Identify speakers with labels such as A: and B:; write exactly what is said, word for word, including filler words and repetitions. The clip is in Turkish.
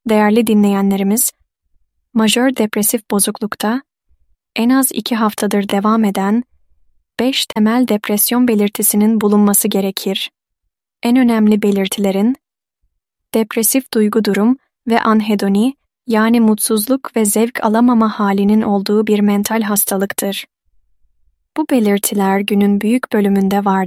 A: Değerli dinleyenlerimiz, majör depresif bozuklukta en az iki haftadır devam eden beş temel depresyon belirtisinin bulunması gerekir. En önemli belirtilerin depresif duygu durum ve anhedoni, yani mutsuzluk ve zevk alamama halinin olduğu bir mental hastalıktır. Bu belirtiler günün büyük bölümünde vardır.